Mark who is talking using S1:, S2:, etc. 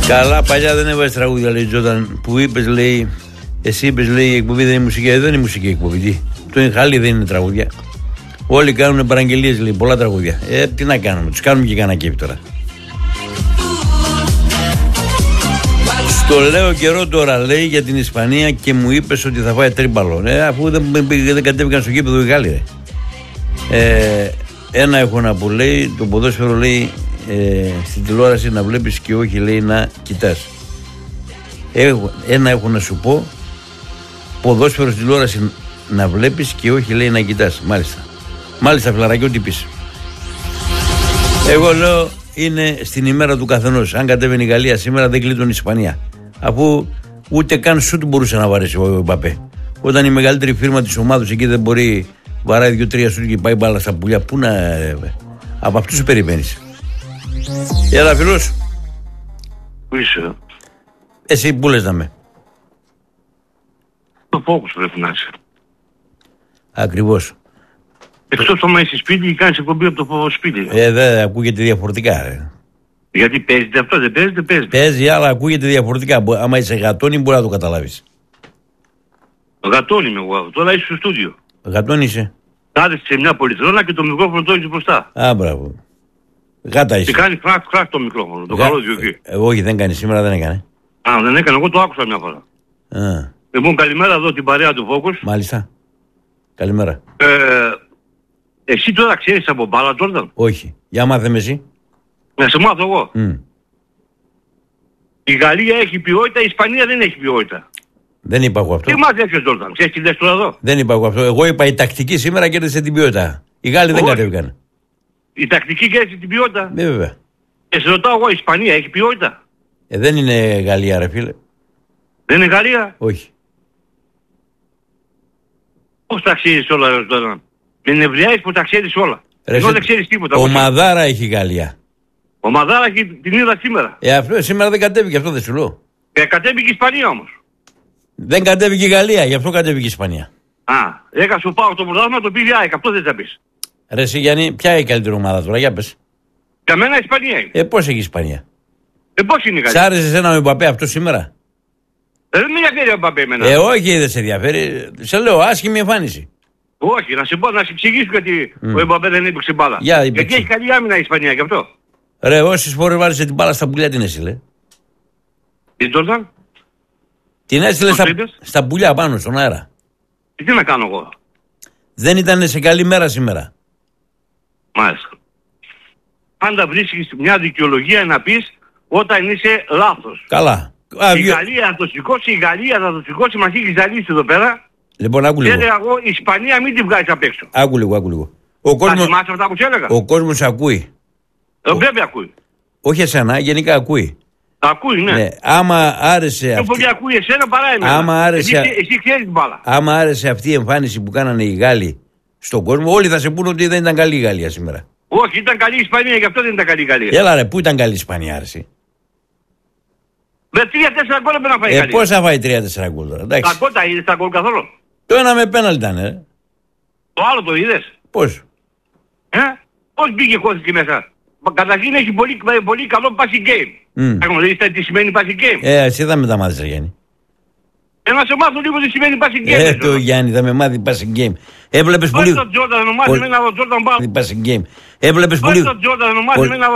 S1: Καλά, παλιά δεν έβαζε τραγούδια, λέει Τζόρνταν. Που είπες, λέει, εσύ είπες, λέει, η εκπομπή δεν είναι μουσική. Δεν είναι μουσική εκπομπή. Το Ινχάλι δεν είναι τραγούδια. Όλοι κάνουν παραγγελίες, λέει, πολλά τραγούδια. Τι να κάνουμε, τους κάνουμε και κανένα κέφι τώρα. Στο λέω καιρό τώρα, λέει, για την Ισπανία και μου είπες ότι θα φάει τρίμπαλο. Αφού δεν κατέβηκαν στο γήπεδο οι Γάλλοι, ένα έχω να πω, λέει, το ποδόσφαιρο, λέει, στην τηλεόραση να βλέπεις και όχι, λέει, να κοιτάς. Ένα έχω να σου πω, ποδόσφαιρο στην τηλεόραση να βλέπεις και όχι, λέει, να κοιτάς. Μάλιστα φιλαράκι, ό,τι πεις. Εγώ λέω είναι στην ημέρα του καθενός. Αν κατέβαινε η Γαλλία σήμερα δεν κλείτωνε η Ισπανία. Αφού ούτε καν σουτ μπορούσε να βαρέσει ο Εμπαπέ. Όταν η μεγαλύτερη φίρμα της ομάδας εκεί δεν μπορεί, βαράει 2-3 σουτ και πάει μπάλα στα πουλιά. Πού να. Από αυτούς σου περιμένεις. Έλα, φίλος.
S2: Πού είσαι?
S1: Εσύ που λες να με.
S2: Το focus πρέπει να είσαι.
S1: Ακριβώς.
S2: Εκτός άμα είσαι σπίτι και κάνεις εκπομπή από το σπίτι.
S1: Δεν ακούγεται διαφορετικά, ρε.
S2: Γιατί παίζεται αυτό, δεν παίζεται.
S1: Παίζει, αλλά ακούγεται διαφορετικά. Άμα είσαι γατόνι, μπορεί να το καταλάβεις.
S2: Γατόνι είμαι εγώ. Τώρα είσαι στο στούντιο.
S1: Γατόνι είσαι.
S2: Κάθεσαι σε μια πολυθρόνα και το μικρόφωνο το έχεις μπροστά.
S1: Α, μπράβο. Γάτα είσαι.
S2: Και κάνει χράκ το μικρόφωνο. Το καλό διότι.
S1: Όχι, δεν κάνει σήμερα, δεν έκανε.
S2: Α, δεν έκανε. Εγώ το άκουσα μια φορά. Λοιπόν, καλημέρα εδώ την παρέα του Focus.
S1: Μάλιστα. Καλημέρα.
S2: Εσύ τώρα ξέρεις από μπάλα, Τζόρνταν?
S1: Όχι. Για μάθε με εσύ.
S2: Να σε μάθω εγώ. Η Γαλλία έχει ποιότητα, η Ισπανία δεν έχει ποιότητα.
S1: Δεν είπα εγώ αυτό.
S2: Τι μάθει έξω, Τζόρνταν? Ξέρεις τι λες τώρα εδώ?
S1: Δεν είπα εγώ αυτό. Εγώ είπα η τακτική σήμερα κέρδισε την ποιότητα. Οι Γάλλοι δεν κατέβηκαν.
S2: Η τακτική κέρδισε την ποιότητα.
S1: Βέβαια.
S2: Και σε ρωτάω εγώ, η Ισπανία έχει ποιότητα?
S1: Δεν είναι Γαλλία, ρε φίλε.
S2: Δεν είναι Γαλλία?
S1: Όχι.
S2: Πώς τα ξέρεις όλα, Τζόρνταν? Με νευριάζεις που τα ξέρεις όλα. Ενώ δεν ξέρεις τίποτα.
S1: Ο Μαδάρα έχει Γαλλία.
S2: Ο Μαδάρα έχει την είδα σήμερα.
S1: Αυτό σήμερα δεν κατέβηκε, αυτό δεν σου λέω.
S2: Κατέβηκε η Ισπανία όμως.
S1: Δεν κατέβηκε η Γαλλία, γι' αυτό κατέβηκε η Ισπανία.
S2: Έκασε ο Πάοκ το πρωτάθλημα, το πήγε ΑΕΚ, αυτό δεν θα πεις.
S1: Ρε εσύ Γιάννη, ποια είναι η καλύτερη ομάδα τώρα, για πες.
S2: Για μένα η Ισπανία είναι.
S1: Πώς έχει η Ισπανία?
S2: Πώς είναι η Γαλλία?
S1: Σ' άρεσε εσένα ο Εμπαπέ αυτό σήμερα?
S2: Δεν με ενδιαφέρει ο Εμπαπέ εμένα.
S1: Όχι, δεν σε ενδιαφέρει. Σε λέω, άσχημη εμφάνιση.
S2: Όχι, να σε εξηγήσω γιατί ο Εμπαπέ δεν έπαιξε μπάλα. Γιατί έχει καλή άμυνα η Ισπανία γι' αυτό.
S1: Ρε, όσες φορές βάρισε την μπάλα στα πουλιά την έστειλε.
S2: Τι Τζόρνταν?
S1: Την έστειλε στα πουλιά πάνω, στον αέρα.
S2: Τι να κάνω εγώ?
S1: Δεν ήταν σε καλή μέρα σήμερα.
S2: Μάλιστα. Πάντα βρίσκεις μια δικαιολογία να πεις όταν είσαι λάθος.
S1: Καλά.
S2: Η Γαλλία θα το σηκώσει, η Γαλλία θα το σηκώσει, μας έχει ζαλίσει εδώ πέρα.
S1: Λοιπόν, άκου λίγο.
S2: Έλεγα εγώ, η Ισπανία μην την βγάζεις απ' έξω.
S1: Άκου λίγο. Ο κόσμος ακούει.
S2: Βέβαια ακούει.
S1: Όχι εσένα, γενικά ακούει.
S2: Ακούει, ναι.
S1: Άμα άρεσε
S2: πιο πολύ ακούει εσένα παρά εμένα. Εσύ ξέρεις την μπάλα.
S1: Άμα άρεσε αυτή η εμφάνιση που κάνανε οι Γάλλοι στον κόσμο, όλοι θα σε πούνε ότι δεν ήταν καλή η Γαλλία σήμερα.
S2: Όχι, ήταν καλή η Ισπανία, γι' αυτό δεν ήταν καλή η Γαλλία.
S1: Έλα ρε, πού ήταν καλή η Ισπανία, άρεσε?
S2: Με 3-4 γκολ έπρεπε να φάει η Γαλλία.
S1: Πώς θα φάει 3-4 γκολ τώρα?
S2: Τα γκολ τα είδες τα γκολ καθόλου?
S1: Το ένα με πέναλτι ήταν,
S2: Το άλλο το είδες?
S1: Πώς?
S2: Πώς μπήκε χώθηκε μέσα? Καταρχήν έχει πολύ καλό passing game. Έχουμε δει τι σημαίνει passing game.
S1: Εσύ θα με τα μάθεις, Γιάννη.
S2: Να σε μάθω λίγο τι σημαίνει passing game.
S1: Το Γιάννη θα με μάθει passing game. Έβλεπες πολύ.
S2: Πώς τον Τζόρνταν να μάθει με ένα Τζόρνταν μπάλα.
S1: Passing game. Έβλεπες πολύ.
S2: Πώς τον Τζόρνταν να μάθει με ένα